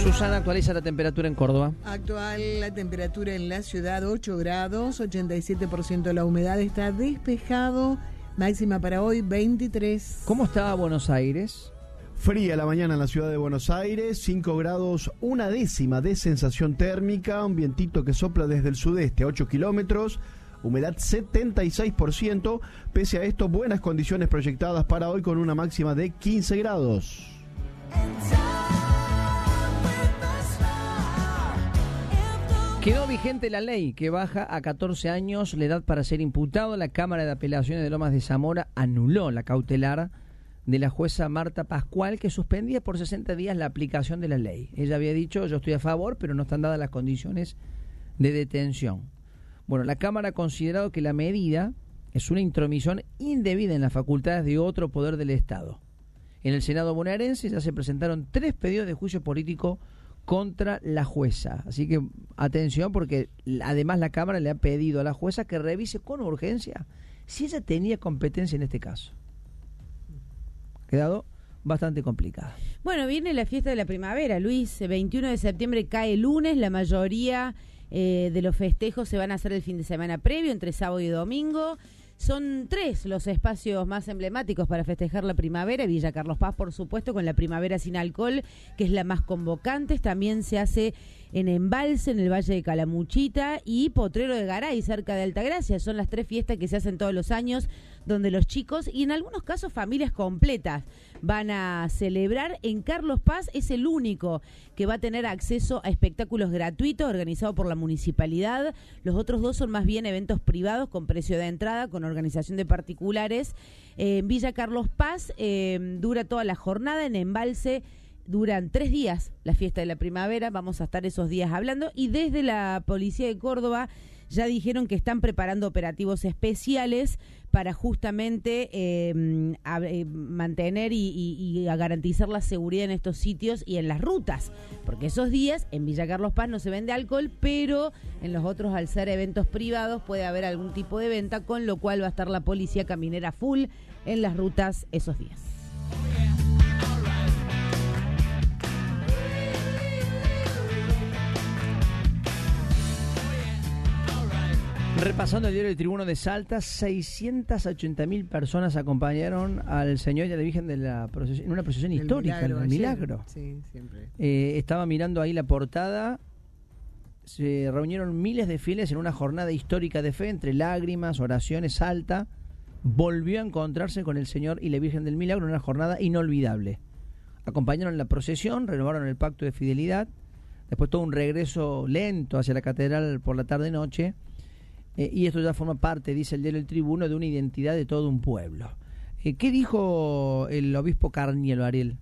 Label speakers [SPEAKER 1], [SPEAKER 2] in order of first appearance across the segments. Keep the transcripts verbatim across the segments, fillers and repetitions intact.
[SPEAKER 1] Susana, actualiza la temperatura en Córdoba.
[SPEAKER 2] Actual la temperatura en la ciudad, ocho grados, ochenta y siete por ciento la humedad, está despejado. Máxima para hoy, veintitrés.
[SPEAKER 1] ¿Cómo está Buenos Aires?
[SPEAKER 3] Fría la mañana en la ciudad de Buenos Aires, cinco grados, una décima de sensación térmica, un vientito que sopla desde el sudeste, ocho kilómetros, humedad setenta y seis por ciento. Pese a esto, buenas condiciones proyectadas para hoy con una máxima de quince grados.
[SPEAKER 1] Quedó vigente la ley que baja a catorce años la edad para ser imputado. La Cámara de Apelaciones de Lomas de Zamora anuló la cautelar de la jueza Marta Pascual, que suspendía por sesenta días la aplicación de la ley. Ella había dicho, yo estoy a favor, pero no están dadas las condiciones de detención. Bueno, la Cámara ha considerado que la medida es una intromisión indebida en las facultades de otro poder del Estado. En el Senado bonaerense ya se presentaron tres pedidos de juicio político contra la jueza. Así que atención, porque además la Cámara le ha pedido a la jueza que revise con urgencia si ella tenía competencia en este caso. Quedado bastante complicada.
[SPEAKER 4] Bueno, viene la fiesta de la primavera, Luis. veintiuno de septiembre cae el lunes. La mayoría eh, de los festejos se van a hacer el fin de semana previo, entre sábado y domingo. Son tres los espacios más emblemáticos para festejar la primavera. Villa Carlos Paz, por supuesto, con la primavera sin alcohol, que es la más convocante. También se hace en Embalse, en el Valle de Calamuchita, y Potrero de Garay, cerca de Altagracia. Son las tres fiestas que se hacen todos los años, donde los chicos, y en algunos casos familias completas, van a celebrar. En Carlos Paz es el único que va a tener acceso a espectáculos gratuitos organizados por la municipalidad. Los otros dos son más bien eventos privados con precio de entrada, con organización de particulares. Eh, en Villa Carlos Paz eh, dura toda la jornada. En Embalse duran tres días la fiesta de la primavera. Vamos a estar esos días hablando. Y desde la Policía de Córdoba ya dijeron que están preparando operativos especiales para justamente eh, a, eh, mantener y, y, y a garantizar la seguridad en estos sitios y en las rutas, porque esos días en Villa Carlos Paz no se vende alcohol, pero en los otros, al ser eventos privados, puede haber algún tipo de venta, con lo cual va a estar la policía caminera full en las rutas esos días.
[SPEAKER 1] Repasando el diario El Tribuno de Salta, seiscientas ochenta mil personas acompañaron al Señor y a la Virgen de la procesión, en una procesión el histórica, milagro, el milagro.
[SPEAKER 2] Sí, siempre.
[SPEAKER 1] Eh, estaba mirando ahí la portada, se reunieron miles de fieles en una jornada histórica de fe, entre lágrimas, oraciones. Salta volvió a encontrarse con el Señor y la Virgen del Milagro en una jornada inolvidable. Acompañaron la procesión, renovaron el pacto de fidelidad, después todo un regreso lento hacia la catedral por la tarde-noche. Eh, y esto ya forma parte, dice el diario El Tribuno, de una identidad de todo un pueblo. Eh, ¿Qué dijo el obispo Carnielo, Ariel?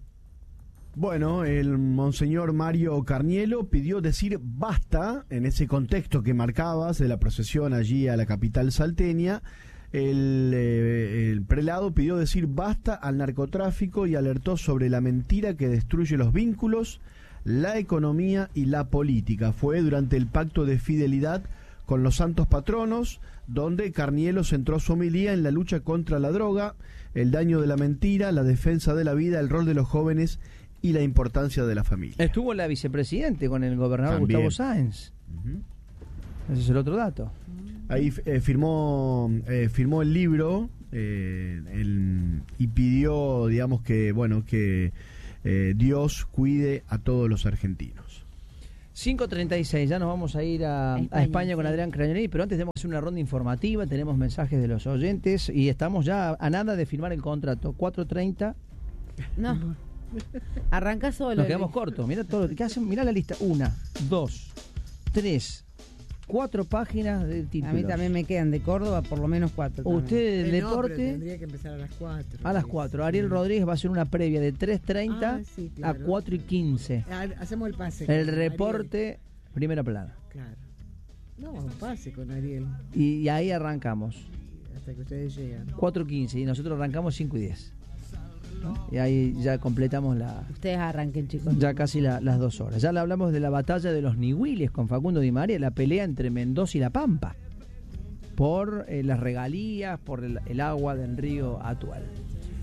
[SPEAKER 3] Bueno, el monseñor Mario Carnielo pidió decir basta en ese contexto que marcabas de la procesión allí a la capital salteña. El, eh, el prelado pidió decir basta al narcotráfico y alertó sobre la mentira que destruye los vínculos, la economía y la política. Fue durante el pacto de fidelidad con los santos patronos, donde Carnielo centró su homilía en la lucha contra la droga, el daño de la mentira, la defensa de la vida, el rol de los jóvenes y la importancia de la familia.
[SPEAKER 1] Estuvo la vicepresidente con el gobernador
[SPEAKER 3] También.
[SPEAKER 1] Gustavo Sáenz. Uh-huh. Ese es el otro dato.
[SPEAKER 3] Ahí eh, firmó eh, firmó el libro eh, el, y pidió, digamos, que bueno que eh, Dios cuide a todos los argentinos.
[SPEAKER 1] cinco treinta y seis, ya nos vamos a ir a, a España, a España con sí. Adrián Crañonelli, pero antes tenemos que hacer una ronda informativa, tenemos mensajes de los oyentes y estamos ya a nada de firmar el contrato. cuatro treinta.
[SPEAKER 4] No, arranca solo.
[SPEAKER 1] Nos quedamos cortos, mirá todo lo que hacen, mirá la lista, una, dos, tres, cuatro páginas de títulos.
[SPEAKER 4] A mí también me quedan de Córdoba por lo menos cuatro.
[SPEAKER 1] Usted del
[SPEAKER 2] eh, no,
[SPEAKER 1] deporte.
[SPEAKER 2] pero tendría que empezar a las cuatro.
[SPEAKER 1] A las cuatro. Ariel Rodríguez va a hacer una previa de tres treinta
[SPEAKER 2] ah, sí, claro.
[SPEAKER 1] a cuatro y quince.
[SPEAKER 2] Hacemos el pase.
[SPEAKER 1] El reporte, Ariel. Primera plana.
[SPEAKER 2] Claro. No, un pase con Ariel.
[SPEAKER 1] Y, y ahí arrancamos.
[SPEAKER 2] Hasta que ustedes llegan.
[SPEAKER 1] cuatro y quince y nosotros arrancamos cinco y diez. ¿No? Y ahí ya completamos la...
[SPEAKER 4] Ustedes arranquen, chicos.
[SPEAKER 1] Ya casi la, las dos horas. Ya le hablamos de la batalla de los Nihuiles con Facundo Di María, la pelea entre Mendoza y La Pampa, por eh, las regalías, por el, el agua del río Atual.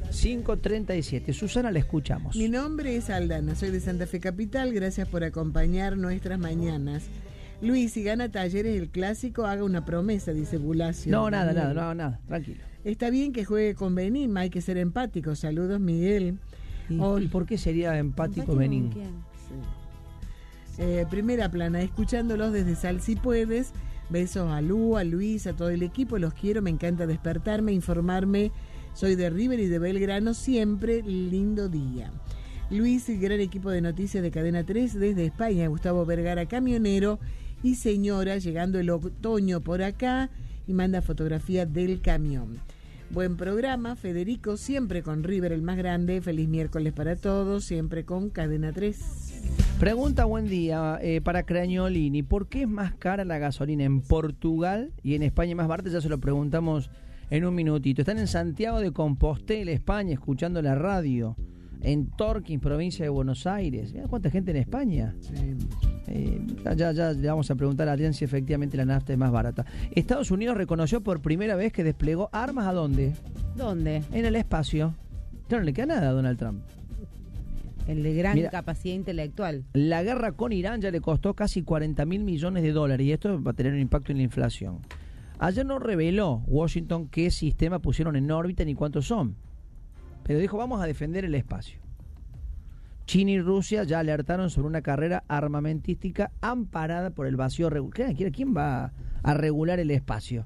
[SPEAKER 1] cinco treinta y siete. Susana, la escuchamos.
[SPEAKER 2] Mi nombre es Aldana, soy de Santa Fe Capital, gracias por acompañar nuestras mañanas. Luis, si gana Talleres el clásico, haga una promesa, dice Bulacio.
[SPEAKER 1] No, nada, nada, no, nada, tranquilo.
[SPEAKER 2] Está bien que juegue con Benín, hay que ser empático. Saludos, Miguel.
[SPEAKER 1] ¿Y,
[SPEAKER 2] Oh,
[SPEAKER 1] ¿y por qué sería empático Benín?
[SPEAKER 2] sí. eh, primera plana, escuchándolos desde Sal si puedes. Besos a Lu, a Luis, a todo el equipo, los quiero, me encanta despertarme, informarme. Soy de River y de Belgrano, siempre lindo día. Luis, gran equipo de noticias de Cadena tres desde España. Gustavo Vergara, camionero y señora, llegando el otoño por acá y manda fotografía del camión. Buen programa, Federico, siempre con River el más grande. Feliz miércoles para todos, siempre con Cadena tres.
[SPEAKER 1] Pregunta, buen día, eh, para Crañolini, ¿por qué es más cara la gasolina en Portugal y en España más barata? Ya se lo preguntamos en un minutito. Están en Santiago de Compostela, España, escuchando la radio. En Torquín, provincia de Buenos Aires. Mirá cuánta gente en España.
[SPEAKER 2] Sí.
[SPEAKER 1] Eh, ya, ya le vamos a preguntar a Adrián si efectivamente la nafta es más barata. Estados Unidos reconoció por primera vez que desplegó armas ¿a dónde?
[SPEAKER 4] ¿Dónde?
[SPEAKER 1] En el espacio. Ya no le queda nada a Donald Trump.
[SPEAKER 4] El de gran
[SPEAKER 1] Mira,
[SPEAKER 4] capacidad intelectual.
[SPEAKER 1] La guerra con Irán ya le costó casi cuarenta mil millones de dólares y esto va a tener un impacto en la inflación. Ayer no reveló Washington qué sistema pusieron en órbita ni cuántos son, pero dijo vamos a defender el espacio. China y Rusia ya alertaron sobre una carrera armamentística amparada por el vacío regular. ¿Quién va a regular el espacio?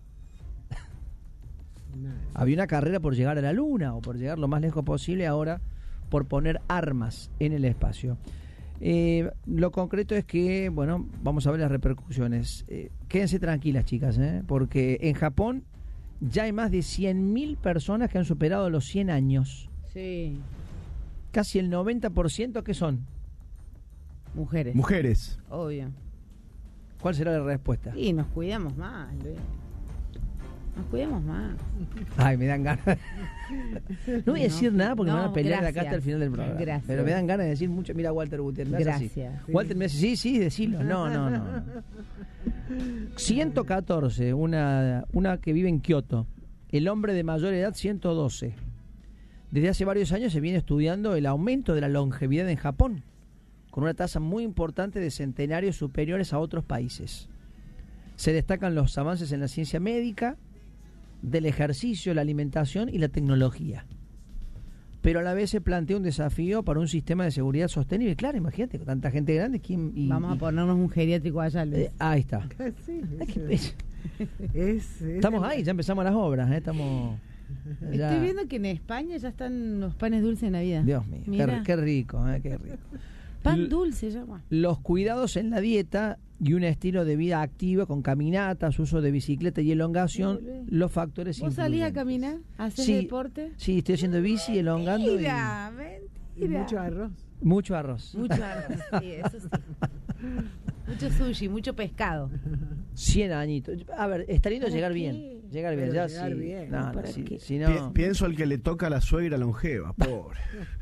[SPEAKER 1] Había una carrera por llegar a la Luna o por llegar lo más lejos posible, ahora por poner armas en el espacio. Eh, lo concreto es que, bueno, vamos a ver las repercusiones. Eh, quédense tranquilas, chicas, ¿eh? Porque en Japón ya hay más de cien mil personas que han superado los cien años.
[SPEAKER 4] Sí.
[SPEAKER 1] Casi el noventa por ciento, ¿qué son?
[SPEAKER 4] Mujeres.
[SPEAKER 3] Mujeres.
[SPEAKER 4] Obvio.
[SPEAKER 1] ¿Cuál será la respuesta?
[SPEAKER 4] Y nos cuidamos más, Luis. Nos cuidamos más.
[SPEAKER 1] Ay, me dan ganas. No voy a decir
[SPEAKER 4] No,
[SPEAKER 1] nada porque
[SPEAKER 4] no,
[SPEAKER 1] me van a pelear de acá
[SPEAKER 4] gracias.
[SPEAKER 1] hasta el final del programa.
[SPEAKER 4] Gracias.
[SPEAKER 1] Pero me dan ganas de decir mucho. Mira, Walter Gutiérrez. me hace así.
[SPEAKER 4] Gracias.
[SPEAKER 1] Walter me dice, sí, sí, decilo. No, no, no. no. ciento catorce, una, una que vive en Kioto. El hombre de mayor edad, ciento doce. Desde hace varios años se viene estudiando el aumento de la longevidad en Japón, con una tasa muy importante de centenarios superiores a otros países. Se destacan los avances en la ciencia médica, del ejercicio, la alimentación y la tecnología. Pero a la vez se plantea un desafío para un sistema de seguridad sostenible. Claro, imagínate, con tanta gente grande. ¿quién, y,
[SPEAKER 4] Vamos a
[SPEAKER 1] y,
[SPEAKER 4] ponernos un geriátrico allá, Luis.
[SPEAKER 1] eh, ahí está.
[SPEAKER 2] Sí,
[SPEAKER 1] Ay,
[SPEAKER 2] eso
[SPEAKER 1] qué
[SPEAKER 2] es, es, es
[SPEAKER 1] Estamos
[SPEAKER 2] el-
[SPEAKER 1] ahí, ya empezamos las obras. ¿eh? Estamos. ya-
[SPEAKER 4] Estoy viendo que en España ya están los panes dulces de Navidad.
[SPEAKER 1] Dios mío, qué,
[SPEAKER 4] Mira.
[SPEAKER 1] qué rico, ¿eh? Qué rico.
[SPEAKER 4] Pan
[SPEAKER 1] L-
[SPEAKER 4] dulce llama.
[SPEAKER 1] Los cuidados en la dieta y un estilo de vida activo con caminatas, uso de bicicleta y elongación, los factores
[SPEAKER 4] ¿Vos salís a
[SPEAKER 1] influyentes.
[SPEAKER 4] caminar? ¿Haces
[SPEAKER 1] Sí.
[SPEAKER 4] deporte?
[SPEAKER 1] Sí, estoy haciendo bici, elongando y
[SPEAKER 4] Mentira,
[SPEAKER 2] y
[SPEAKER 4] mentira.
[SPEAKER 2] mucho arroz.
[SPEAKER 1] mucho arroz.
[SPEAKER 4] Mucho arroz, sí, eso sí. Mucho sushi, mucho pescado.
[SPEAKER 1] cien añitos. A ver, está lindo
[SPEAKER 4] ¿Para
[SPEAKER 1] llegar
[SPEAKER 4] qué?
[SPEAKER 1] bien. Llegar bien,
[SPEAKER 2] Pero
[SPEAKER 1] ya
[SPEAKER 2] llegar
[SPEAKER 1] sí.
[SPEAKER 2] bien.
[SPEAKER 1] No, no,
[SPEAKER 4] ¿Para
[SPEAKER 1] si,
[SPEAKER 4] qué?
[SPEAKER 1] si
[SPEAKER 3] Pi-
[SPEAKER 1] no.
[SPEAKER 3] pienso al que le toca a la suegra longeva, pobre.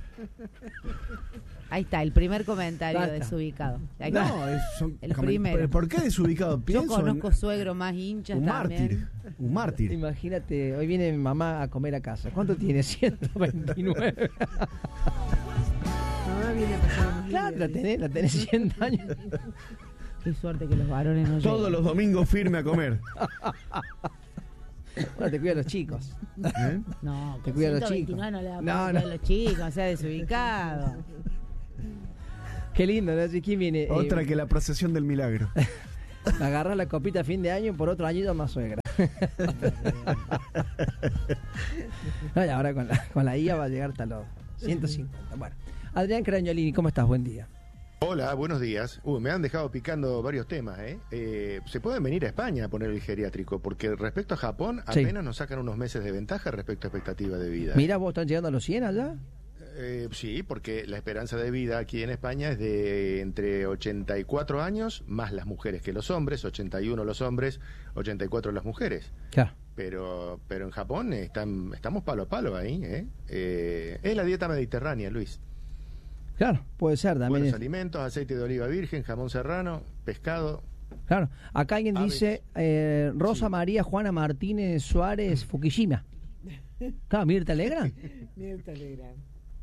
[SPEAKER 4] Ahí está, el primer comentario
[SPEAKER 1] Basta.
[SPEAKER 4] desubicado. Ahí
[SPEAKER 3] No,
[SPEAKER 4] está.
[SPEAKER 3] es, son
[SPEAKER 4] El
[SPEAKER 3] comen-
[SPEAKER 4] primero.
[SPEAKER 3] ¿Por qué desubicado?
[SPEAKER 4] Yo
[SPEAKER 3] Pienso
[SPEAKER 4] conozco
[SPEAKER 3] en
[SPEAKER 4] suegro más hinchas
[SPEAKER 3] un
[SPEAKER 4] también.
[SPEAKER 3] mártir. Un mártir.
[SPEAKER 1] Imagínate, hoy viene mi mamá a comer a casa. ¿Cuánto tiene? ciento veintinueve.
[SPEAKER 2] Mamá viene a pasar unos
[SPEAKER 1] Claro, la
[SPEAKER 2] días,
[SPEAKER 1] tenés, la tenés cien años.
[SPEAKER 4] Qué suerte que los varones no
[SPEAKER 3] Todos
[SPEAKER 4] llegan.
[SPEAKER 3] los domingos firme a comer.
[SPEAKER 1] Bueno, te cuida a los chicos.
[SPEAKER 3] ¿Eh?
[SPEAKER 4] No,
[SPEAKER 1] Te
[SPEAKER 4] con
[SPEAKER 1] cuida a los
[SPEAKER 4] ciento veintinueve
[SPEAKER 1] chicos.
[SPEAKER 4] no le va a
[SPEAKER 1] No,
[SPEAKER 4] poner
[SPEAKER 1] no.
[SPEAKER 4] a los chicos, o sea, desubicado.
[SPEAKER 1] Qué lindo, ¿no? Así, ¿quién viene?
[SPEAKER 3] Otra
[SPEAKER 1] Eh,
[SPEAKER 3] que la procesión del milagro.
[SPEAKER 1] agarrar la copita a fin de año por otro añito más suegra. No, y ahora con la, con la I A va a llegar hasta los ciento cincuenta. Bueno, Adrián Crañolini, ¿cómo estás? Buen día.
[SPEAKER 5] Hola, buenos días. Uy, me han dejado picando varios temas, ¿eh? Eh, Se pueden venir a España a poner el geriátrico, porque respecto a Japón,
[SPEAKER 1] Sí.
[SPEAKER 5] apenas nos sacan unos meses de ventaja respecto a expectativa de vida.
[SPEAKER 1] Mira, vos están llegando a los cien allá.
[SPEAKER 5] Eh, sí, porque la esperanza de vida aquí en España es de entre ochenta y cuatro años, más las mujeres que los hombres, ochenta y uno los hombres, ochenta y cuatro las mujeres.
[SPEAKER 1] Claro.
[SPEAKER 5] Pero pero en Japón están, estamos palo a palo ahí, ¿eh? Eh, es la dieta mediterránea, Luis.
[SPEAKER 1] Claro, puede ser también.
[SPEAKER 5] Buenos
[SPEAKER 1] es-
[SPEAKER 5] alimentos, aceite de oliva virgen, jamón serrano, pescado.
[SPEAKER 1] Claro, acá alguien
[SPEAKER 5] Aves.
[SPEAKER 1] dice eh, Rosa
[SPEAKER 5] Sí.
[SPEAKER 1] María Juana Martínez Suárez Fukushima. Claro, Mirta Legrand.
[SPEAKER 2] Mirta Legrand.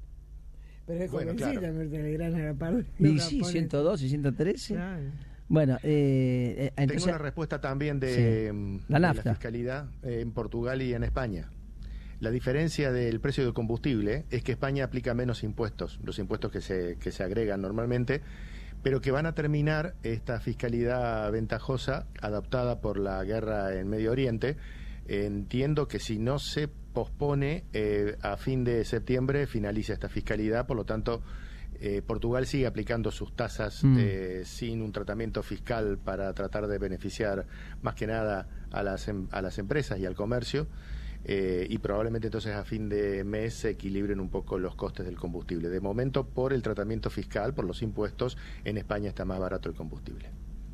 [SPEAKER 2] Pero es
[SPEAKER 5] Bueno,
[SPEAKER 2] jovencita,
[SPEAKER 5] claro.
[SPEAKER 2] Mirta Legrand a la par.
[SPEAKER 1] Y sí, ciento dos y ciento trece.
[SPEAKER 2] Claro.
[SPEAKER 1] Bueno, eh, eh, entonces,
[SPEAKER 5] Tengo una respuesta también de,
[SPEAKER 1] Sí.
[SPEAKER 5] mm,
[SPEAKER 1] La
[SPEAKER 5] de
[SPEAKER 1] nafta.
[SPEAKER 5] fiscalidad eh, en Portugal y en España. La diferencia del precio del combustible es que España aplica menos impuestos, los impuestos que se, que se agregan normalmente, pero que van a terminar esta fiscalidad ventajosa adoptada por la guerra en Medio Oriente. Entiendo que si no se pospone, eh, a fin de septiembre finaliza esta fiscalidad, por lo tanto, eh, Portugal sigue aplicando sus tasas
[SPEAKER 1] Mm.
[SPEAKER 5] eh, sin un tratamiento fiscal para tratar de beneficiar más que nada a las, em- a las empresas y al comercio. Eh, y probablemente entonces a fin de mes se equilibren un poco los costes del combustible. De momento, por el tratamiento fiscal, por los impuestos, en España está más barato el combustible.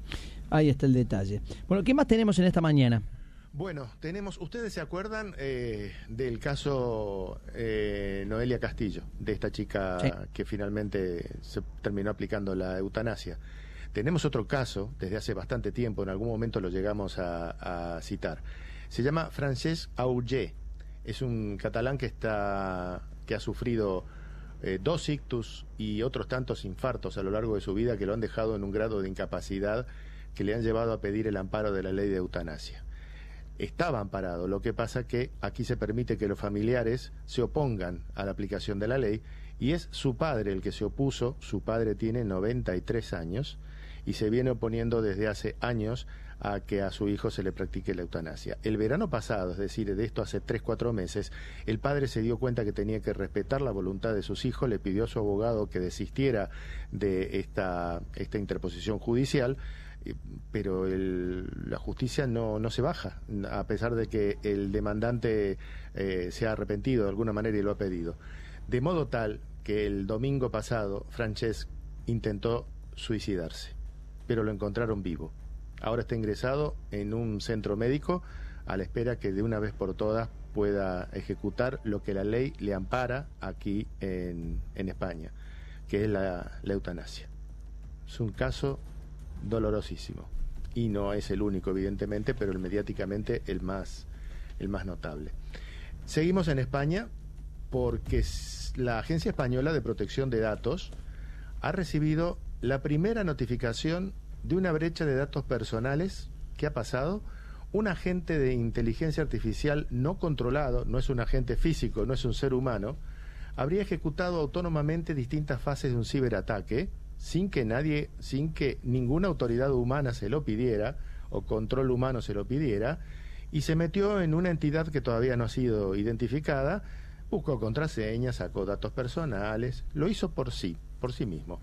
[SPEAKER 1] ahí está el detalle. Bueno, ¿qué más tenemos en esta mañana?
[SPEAKER 5] Bueno, tenemos, ¿ustedes se acuerdan eh, del caso eh, Noelia Castillo, de esta chica
[SPEAKER 1] Sí.
[SPEAKER 5] que finalmente se terminó aplicando la eutanasia? Tenemos otro caso desde hace bastante tiempo, en algún momento lo llegamos a, a citar. Se llama Francesc Auger, es un catalán que está que ha sufrido eh, dos ictus y otros tantos infartos a lo largo de su vida que lo han dejado en un grado de incapacidad que le han llevado a pedir el amparo de la ley de eutanasia. Estaba amparado, lo que pasa que aquí se permite que los familiares se opongan a la aplicación de la ley y es su padre el que se opuso. Su padre tiene noventa y tres años y se viene oponiendo desde hace años a que a su hijo se le practique la eutanasia. El verano pasado, es decir, de esto hace tres, cuatro meses, el padre se dio cuenta que tenía que respetar la voluntad de sus hijos, le pidió a su abogado que desistiera de esta, esta interposición judicial, eh, pero el, la justicia no, no se baja, a pesar de que el demandante eh, se ha arrepentido de alguna manera y lo ha pedido. De modo tal que el domingo pasado Francesc intentó suicidarse, pero lo encontraron vivo. Ahora está ingresado en un centro médico a la espera que de una vez por todas pueda ejecutar lo que la ley le ampara aquí en, en España, que es la, la eutanasia. Es un caso dolorosísimo y no es el único, evidentemente, pero el mediáticamente el más, el más notable. Seguimos en España porque s- la Agencia Española de Protección de Datos ha recibido la primera notificación de una brecha de datos personales. ¿Qué ha pasado? Un agente de inteligencia artificial no controlado, no es un agente físico, no es un ser humano, habría ejecutado autónomamente distintas fases de un ciberataque sin que nadie, sin que ninguna autoridad humana se lo pidiera o control humano se lo pidiera, y se metió en una entidad que todavía no ha sido identificada, buscó contraseñas, sacó datos personales, lo hizo por sí, por sí mismo.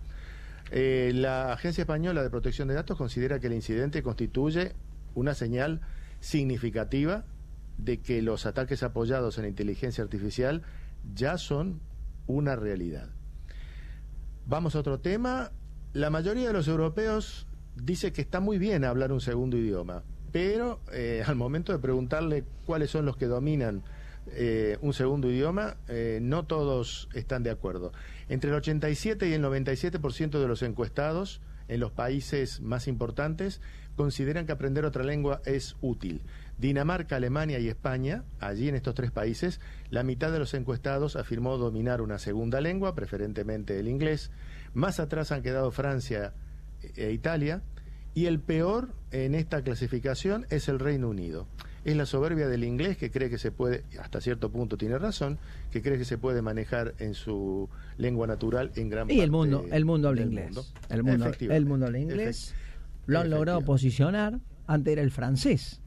[SPEAKER 5] Eh, la Agencia Española de Protección de Datos considera que el incidente constituye una señal significativa de que los ataques apoyados en inteligencia artificial ya son una realidad. Vamos a otro tema. La mayoría de los europeos dice que está muy bien hablar un segundo idioma, pero eh, al momento de preguntarle cuáles son los que dominan eh, un segundo idioma, eh, no todos están de acuerdo. Entre el ochenta y siete y el noventa y siete por ciento de los encuestados en los países más importantes consideran que aprender otra lengua es útil. Dinamarca, Alemania y España, allí en estos tres países, la mitad de los encuestados afirmó dominar una segunda lengua, preferentemente el inglés. Más atrás han quedado Francia e Italia, y el peor en esta clasificación es el Reino Unido. Es la soberbia del inglés, que cree que se puede, hasta cierto punto tiene razón, que cree que se puede manejar en su lengua natural en gran parte.
[SPEAKER 1] Y el mundo, el mundo habla
[SPEAKER 5] del
[SPEAKER 1] inglés.
[SPEAKER 5] mundo.
[SPEAKER 1] El mundo,
[SPEAKER 5] Efectivamente.
[SPEAKER 1] el mundo habla inglés.
[SPEAKER 5] Efect-
[SPEAKER 1] Lo han logrado
[SPEAKER 5] efectivamente.
[SPEAKER 1] posicionar. Antes era el francés.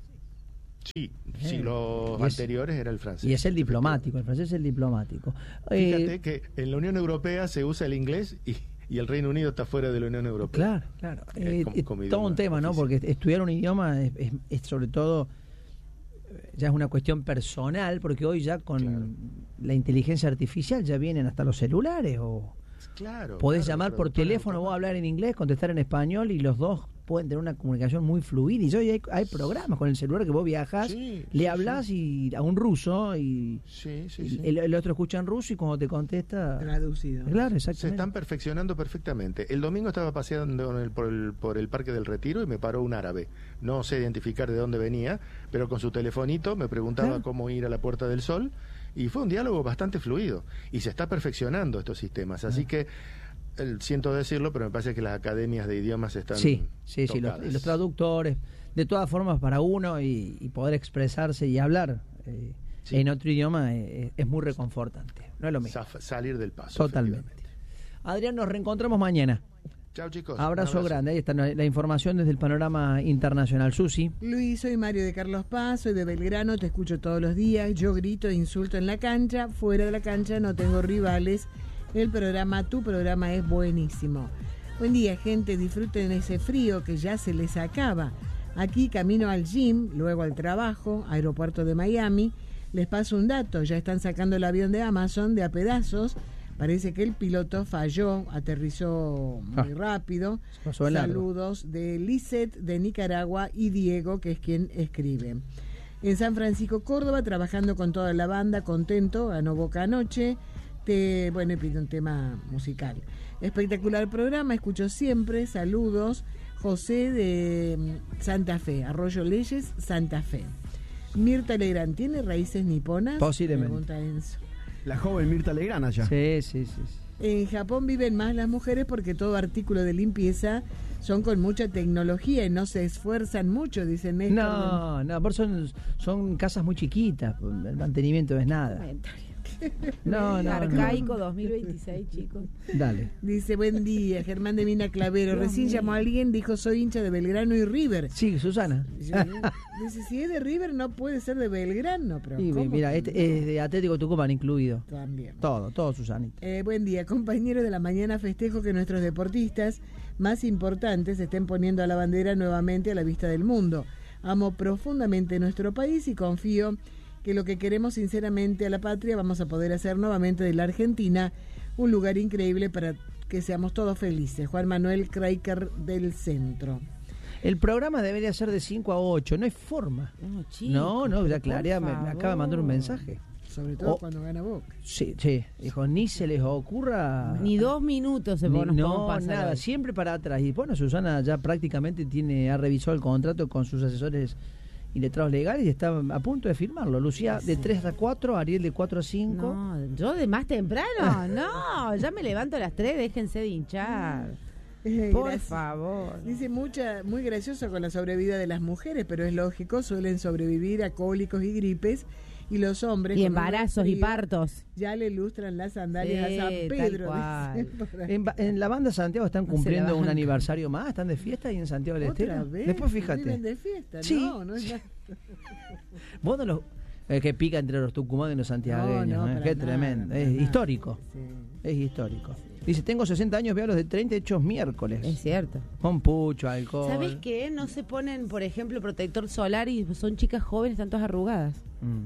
[SPEAKER 5] Sí,
[SPEAKER 1] Eh,
[SPEAKER 5] siglos
[SPEAKER 1] y es-
[SPEAKER 5] anteriores era el francés.
[SPEAKER 1] Y es el diplomático. El francés es el diplomático.
[SPEAKER 5] Fíjate
[SPEAKER 1] Eh,
[SPEAKER 5] que en la Unión Europea se usa el inglés y, y el Reino Unido está fuera de la Unión Europea.
[SPEAKER 1] Claro, claro.
[SPEAKER 5] Eh,
[SPEAKER 1] Eh,
[SPEAKER 5] como-
[SPEAKER 1] es
[SPEAKER 5] como
[SPEAKER 1] todo
[SPEAKER 5] idioma
[SPEAKER 1] un tema, ¿no?
[SPEAKER 5] oficial.
[SPEAKER 1] Porque estudiar un idioma es, es- es sobre todo, eh, ya es una cuestión personal, porque hoy ya con
[SPEAKER 5] Claro.
[SPEAKER 1] la inteligencia artificial ya vienen hasta los celulares, o
[SPEAKER 5] Claro.
[SPEAKER 1] podés
[SPEAKER 5] claro,
[SPEAKER 1] llamar por
[SPEAKER 5] traductores
[SPEAKER 1] teléfono, vos
[SPEAKER 5] automáticos.
[SPEAKER 1] hablar en inglés, contestar en español, y los dos pueden tener una comunicación muy fluida. Y hoy hay, hay programas con el celular que vos viajás,
[SPEAKER 5] Sí,
[SPEAKER 1] le
[SPEAKER 5] sí,
[SPEAKER 1] hablas y a un ruso, y,
[SPEAKER 5] Sí, sí,
[SPEAKER 1] y
[SPEAKER 5] sí.
[SPEAKER 1] el, el otro escucha en ruso, y cuando te contesta...
[SPEAKER 2] Traducido.
[SPEAKER 1] Claro,
[SPEAKER 5] Se
[SPEAKER 1] exactamente.
[SPEAKER 5] están perfeccionando perfectamente. El domingo estaba paseando en el- por, el, por el Parque del Retiro y me paró un árabe. No sé identificar de dónde venía, pero con su telefonito me preguntaba
[SPEAKER 1] Claro.
[SPEAKER 5] cómo ir a la Puerta del Sol Y fue un diálogo bastante fluido y se está perfeccionando estos sistemas, así que el, siento decirlo, pero me parece que las academias de idiomas están
[SPEAKER 1] Sí, sí, sí, los,
[SPEAKER 5] tocadas.
[SPEAKER 1] y los traductores, de todas formas, para uno y, y poder expresarse y hablar eh,
[SPEAKER 5] Sí.
[SPEAKER 1] en otro idioma eh, es muy reconfortante, no es lo mismo.
[SPEAKER 5] Zaf- salir del paso.
[SPEAKER 1] Totalmente. Adrián, nos reencontramos mañana.
[SPEAKER 5] Chao, chicos.
[SPEAKER 1] Abrazo,
[SPEAKER 5] Un abrazo
[SPEAKER 1] grande. Ahí está la, la información desde el panorama internacional. Susi.
[SPEAKER 2] Luis, soy Mario de Carlos Paz, soy de Belgrano, te escucho todos los días, yo grito e insulto en la cancha, fuera de la cancha no tengo rivales, el programa, tu programa es buenísimo. Buen día, gente, disfruten ese frío que ya se les acaba. Aquí camino al gym, luego al trabajo, aeropuerto de Miami. Les paso un dato, ya están sacando el avión de Amazon de a pedazos. Parece que el piloto falló, aterrizó muy
[SPEAKER 1] Ah,
[SPEAKER 2] rápido.
[SPEAKER 1] pasó el largo.
[SPEAKER 2] Saludos de Lisette de Nicaragua y Diego, que es quien escribe. En San Francisco, Córdoba, trabajando con toda la banda, contento, ganó Boca anoche. Te, bueno, y pido un tema musical. Espectacular programa, escucho siempre, saludos. José de Santa Fe, Arroyo Leyes, Santa Fe. Mirta Legrand, ¿tiene raíces niponas?
[SPEAKER 1] Posiblemente.
[SPEAKER 2] Pregunta Enzo.
[SPEAKER 3] La joven Mirta Legrand allá.
[SPEAKER 1] Sí, sí, sí, sí.
[SPEAKER 2] En Japón viven más las mujeres porque todo artículo de limpieza son con mucha tecnología y no se esfuerzan mucho, dicen Néstor.
[SPEAKER 1] No, no, por son, son casas muy chiquitas, el mantenimiento es nada.
[SPEAKER 4] Comentario.
[SPEAKER 1] No, no, no.
[SPEAKER 4] Arcaico dos mil veintiséis, chicos.
[SPEAKER 1] Dale.
[SPEAKER 2] Dice, buen día, Germán de Mina Clavero.
[SPEAKER 4] Dios
[SPEAKER 2] Recién
[SPEAKER 4] mío.
[SPEAKER 2] llamó a alguien, dijo, soy hincha de Belgrano y River.
[SPEAKER 1] Sí, Susana.
[SPEAKER 2] Yo- dice, si es de River no puede ser de Belgrano, pero
[SPEAKER 1] Sí,
[SPEAKER 2] ¿cómo
[SPEAKER 1] mira,
[SPEAKER 2] que
[SPEAKER 1] este
[SPEAKER 2] no?
[SPEAKER 1] es de Atlético Tucumán incluido.
[SPEAKER 2] También.
[SPEAKER 1] Todo, todo, Susanita.
[SPEAKER 2] Eh, buen día, compañeros de la mañana. Festejo que nuestros deportistas más importantes estén poniendo a la bandera nuevamente a la vista del mundo. Amo profundamente nuestro país y confío que lo que queremos sinceramente a la patria vamos a poder hacer nuevamente de la Argentina un lugar increíble para que seamos todos felices. Juan Manuel Kraiker del Centro.
[SPEAKER 1] El programa debería ser de cinco a ocho, no hay forma.
[SPEAKER 4] No, chicos,
[SPEAKER 1] No, no, ya
[SPEAKER 4] pero
[SPEAKER 1] Clarea
[SPEAKER 4] por
[SPEAKER 1] me, me acaba de mandar un
[SPEAKER 4] favor.
[SPEAKER 1] mensaje.
[SPEAKER 2] Sobre todo
[SPEAKER 1] Oh.
[SPEAKER 2] cuando gana Boca.
[SPEAKER 1] Sí, sí, dijo, ni se les ocurra.
[SPEAKER 4] Ni dos minutos se
[SPEAKER 1] Ni-
[SPEAKER 4] nos
[SPEAKER 1] no,
[SPEAKER 4] podemos pasar
[SPEAKER 1] nada,
[SPEAKER 4] hoy.
[SPEAKER 1] siempre para atrás. Y bueno, Susana ya prácticamente tiene, ha revisado el contrato con sus asesores y letrados legales y está a punto de firmarlo. Lucía de tres a cuatro, Ariel de cuatro a cinco.
[SPEAKER 4] No, yo de más temprano, no, ya me levanto a las tres, déjense de hinchar.
[SPEAKER 2] Eh,
[SPEAKER 4] Por
[SPEAKER 2] gracias.
[SPEAKER 4] favor.
[SPEAKER 2] Dice mucha, muy gracioso con la sobrevida de las mujeres, pero es lógico, suelen sobrevivir a cólicos y gripes, y los hombres
[SPEAKER 4] Y
[SPEAKER 2] con un
[SPEAKER 4] embarazos y
[SPEAKER 2] resfrío
[SPEAKER 4] partos.
[SPEAKER 2] ya le ilustran las sandalias
[SPEAKER 4] Sí,
[SPEAKER 2] a San
[SPEAKER 4] tal
[SPEAKER 2] Pedro.
[SPEAKER 4] cual.
[SPEAKER 2] dicen por ahí.
[SPEAKER 1] En, ba- en la banda Santiago están
[SPEAKER 4] No se
[SPEAKER 1] cumpliendo
[SPEAKER 4] la
[SPEAKER 1] un
[SPEAKER 4] bancan.
[SPEAKER 1] aniversario más, están de fiesta ahí en Santiago del
[SPEAKER 2] ¿Otra
[SPEAKER 1] Estero.
[SPEAKER 2] vez?
[SPEAKER 1] Después
[SPEAKER 2] ¿Viven
[SPEAKER 1] fíjate.
[SPEAKER 2] de fiesta?
[SPEAKER 1] Sí.
[SPEAKER 2] No, no es nada.
[SPEAKER 1] Vos no los eh, que pica entre los tucumanos y los santiagueños,
[SPEAKER 2] No, no,
[SPEAKER 1] eh,
[SPEAKER 2] para
[SPEAKER 1] qué
[SPEAKER 2] nada,
[SPEAKER 1] tremendo,
[SPEAKER 2] para
[SPEAKER 1] es
[SPEAKER 2] nada.
[SPEAKER 1] histórico,
[SPEAKER 2] Sí.
[SPEAKER 1] es histórico. Dice, tengo sesenta años, veo a los de treinta hechos miércoles.
[SPEAKER 4] Es cierto.
[SPEAKER 1] Con pucho, alcohol.
[SPEAKER 4] ¿Sabes qué? No se ponen, por ejemplo, protector solar y son chicas jóvenes, están todas arrugadas.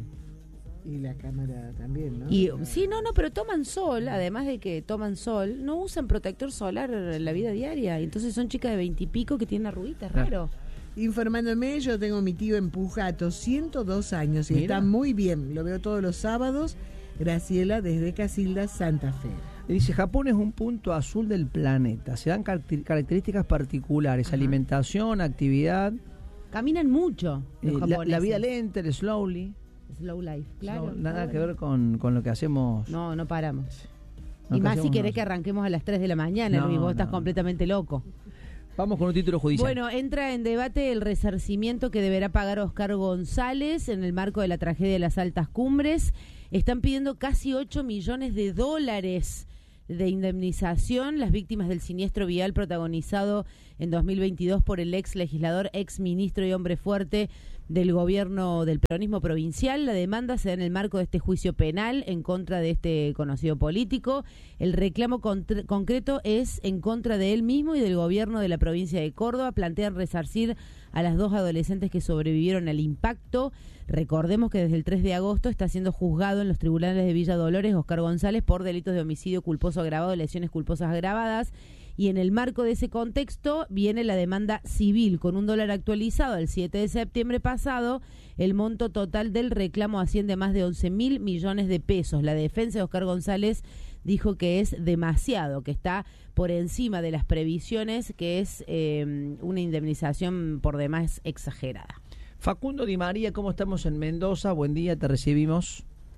[SPEAKER 1] Mm.
[SPEAKER 2] Y la cámara también, ¿no?
[SPEAKER 4] Y sí, no, no, pero toman sol, además de que toman sol, no usan protector solar en la vida diaria. Y entonces son chicas de veintipico que tienen arruguitas, raro.
[SPEAKER 2] Informándome, yo tengo a mi tío en Pujato, ciento dos años, y
[SPEAKER 1] Mira.
[SPEAKER 2] está muy bien. Lo veo todos los sábados. Graciela, desde Casilda, Santa Fe.
[SPEAKER 1] Y dice, Japón es un punto azul del planeta. Se dan caracter- características particulares,
[SPEAKER 4] Ajá.
[SPEAKER 1] alimentación, actividad,
[SPEAKER 4] Caminan mucho los
[SPEAKER 1] eh, la,
[SPEAKER 4] japoneses.
[SPEAKER 1] la vida lenta, el slowly.
[SPEAKER 4] Slow life, claro.
[SPEAKER 1] Slow- nada
[SPEAKER 4] claro.
[SPEAKER 1] que ver con, con lo que hacemos.
[SPEAKER 4] No, no paramos.
[SPEAKER 1] Lo
[SPEAKER 4] y
[SPEAKER 1] que
[SPEAKER 4] más si
[SPEAKER 1] hacemos
[SPEAKER 4] querés
[SPEAKER 1] nosotros.
[SPEAKER 4] que arranquemos a las tres de la mañana,
[SPEAKER 1] No,
[SPEAKER 4] Luis, vos estás
[SPEAKER 1] no.
[SPEAKER 4] completamente loco.
[SPEAKER 1] Vamos con un título judicial.
[SPEAKER 4] Bueno, entra en debate el resarcimiento que deberá pagar Oscar González en el marco de la tragedia de las Altas Cumbres. Están pidiendo casi ocho millones de dólares de indemnización las víctimas del siniestro vial protagonizado en dos mil veintidós por el ex legislador, ex ministro y hombre fuerte del gobierno del peronismo provincial. La demanda se da en el marco de este juicio penal en contra de este conocido político. El reclamo contr- concreto es en contra de él mismo y del gobierno de la provincia de Córdoba. Plantean resarcir a las dos adolescentes que sobrevivieron al impacto. Recordemos que desde el tres de agosto está siendo juzgado en los tribunales de Villa Dolores Oscar González por delitos de homicidio culposo agravado, lesiones culposas agravadas. Y en el marco de ese contexto viene la demanda civil con un dólar actualizado al siete de septiembre pasado. El monto total del reclamo asciende a más de once mil millones de pesos. La defensa de Oscar González dijo que es demasiado, que está por encima de las previsiones, que es eh, una indemnización por demás exagerada.
[SPEAKER 1] Facundo Di María, ¿cómo estamos en Mendoza? Buen día, te recibimos.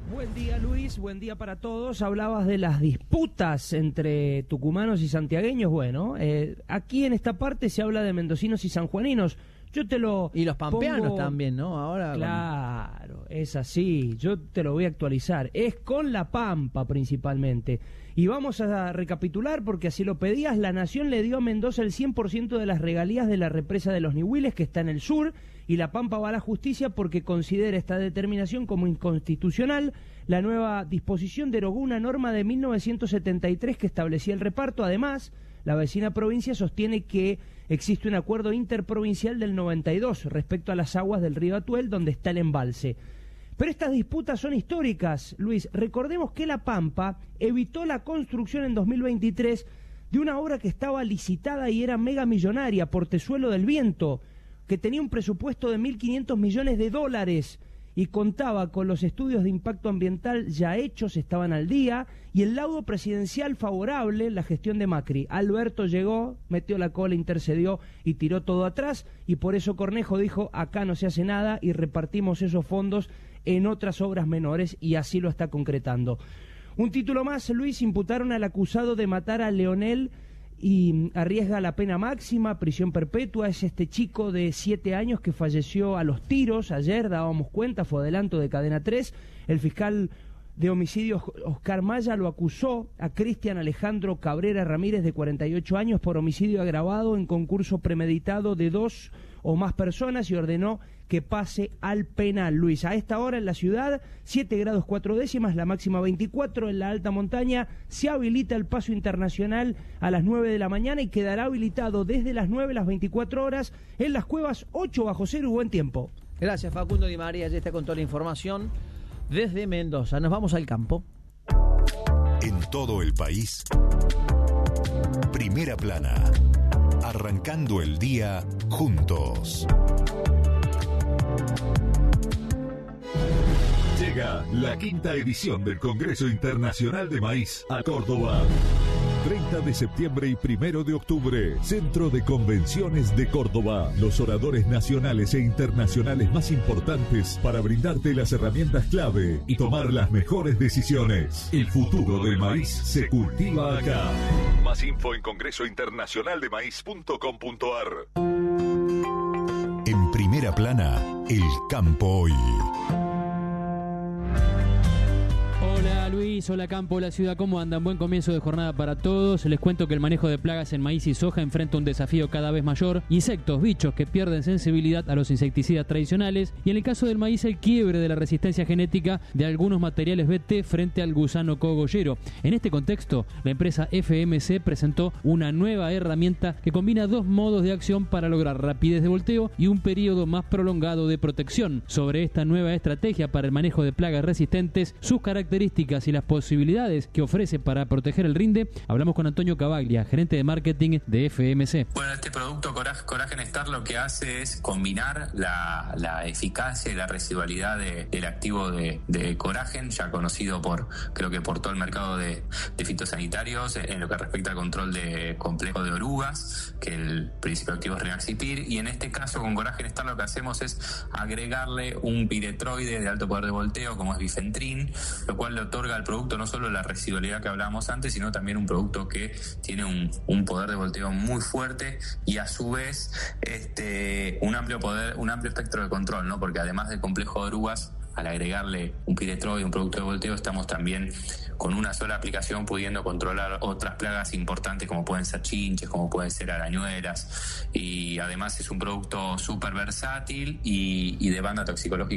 [SPEAKER 6] Buen día, Luis, buen día para todos. Hablabas de las disputas entre tucumanos y santiagueños. Bueno, eh, aquí en esta parte se habla de mendocinos y sanjuaninos. Yo te lo
[SPEAKER 1] Y los pampeanos
[SPEAKER 6] pongo...
[SPEAKER 1] también, ¿no? Ahora
[SPEAKER 6] Claro, es así. Yo te lo voy a actualizar. Es con La Pampa principalmente. Y vamos a recapitular porque así lo pedías. La Nación le dio a Mendoza el cien por ciento de las regalías de la represa de los Nihuiles, que está en el sur, y La Pampa va a la justicia porque considera esta determinación como inconstitucional. La nueva disposición derogó una norma de mil novecientos setenta y tres que establecía el reparto. Además, la vecina provincia sostiene que existe un acuerdo interprovincial del noventa y dos respecto a las aguas del río Atuel, donde está el embalse. Pero estas disputas son históricas, Luis. Recordemos que La Pampa evitó la construcción en dos mil veintitrés de una obra que estaba licitada y era mega millonaria, Portezuelo del Viento, que tenía un presupuesto de mil quinientos millones de dólares y contaba con los estudios de impacto ambiental ya hechos, estaban al día, y el laudo presidencial favorable en la gestión de Macri. Alberto llegó, metió la cola, intercedió y tiró todo atrás, y por eso Cornejo dijo, acá no se hace nada, y repartimos esos fondos en otras obras menores, y así lo está concretando. Un título más, Luis. Imputaron al acusado de matar a Leonel y arriesga la pena máxima, prisión perpetua. Es este chico de siete años que falleció a los tiros ayer, dábamos cuenta, fue adelanto de Cadena tres. El fiscal de homicidios Oscar Maya lo acusó a Cristian Alejandro Cabrera Ramírez, de cuarenta y ocho años, por homicidio agravado en concurso premeditado de dos o más personas, y ordenó que pase al penal. Luis, a esta hora en la ciudad, siete grados cuatro décimas, la máxima veinticuatro. En la alta montaña se habilita el paso internacional a las nueve de la mañana y quedará habilitado desde las nueve, las veinticuatro horas. En las cuevas, ocho bajo cero y buen tiempo.
[SPEAKER 1] Gracias, Facundo Di María. Ya está con toda la información desde Mendoza. Nos vamos al campo.
[SPEAKER 7] En todo el país, Primera Plana. Arrancando el día juntos. Llega la quinta edición del Congreso Internacional de Maíz a Córdoba. treinta de septiembre y primero de octubre, Centro de Convenciones de Córdoba. Los oradores nacionales e internacionales más importantes para brindarte las herramientas clave y tomar las mejores decisiones. El futuro del maíz se cultiva acá. Más info en congreso internacional de maíz punto com punto ar. En Primera Plana, el campo hoy.
[SPEAKER 8] Hola Luis, hola campo, hola ciudad, ¿cómo andan? Buen comienzo de jornada para todos. Les cuento que el manejo de plagas en maíz y soja enfrenta un desafío cada vez mayor. Insectos, bichos que pierden sensibilidad a los insecticidas tradicionales, y en el caso del maíz el quiebre de la resistencia genética de algunos materiales B T frente al gusano cogollero. En este contexto, la empresa F M C presentó una nueva herramienta que combina dos modos de acción para lograr rapidez de volteo y un periodo más prolongado de protección. Sobre esta nueva estrategia para el manejo de plagas resistentes, sus características y las posibilidades que ofrece para proteger el rinde, hablamos con Antonio Cavaglia, gerente de marketing de F M C.
[SPEAKER 9] Bueno, este producto Coragen, Coragen Star lo que hace es combinar la, la eficacia y la residualidad de, del activo de, de Coragen, ya conocido por, creo que por todo el mercado de, de fitosanitarios, en lo que respecta al control de complejo de orugas, que el principio activo es Renaxipir, y en este caso con Coragen Star lo que hacemos es agregarle un piretroide de alto poder de volteo, como es Bifentrin, lo cual le otorga al producto no solo la residualidad que hablábamos antes, sino también un producto que tiene un, un poder de volteo muy fuerte y a su vez este un amplio poder, un amplio espectro de control, ¿no? Porque además del complejo de orugas, al agregarle un piretroide, un producto de volteo, estamos también con una sola aplicación pudiendo controlar otras plagas importantes como pueden ser chinches, como pueden ser arañuelas, y además es un producto súper versátil y, y de banda toxicológica